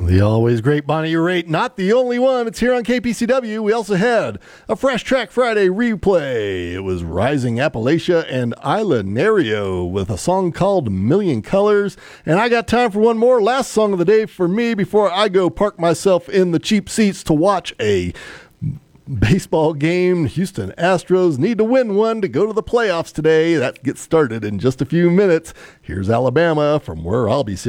The always great Bonnie Raitt, not the only one. It's here on KPCW. We also had a Fresh Track Friday replay. It was Rising Appalachia and Isla Nerio with a song called Million Colors. And I got time for one more last song of the day for me before I go park myself in the cheap seats to watch a baseball game. Houston Astros need to win one to go to the playoffs today. That gets started in just a few minutes. Here's Alabama from where I'll be sitting.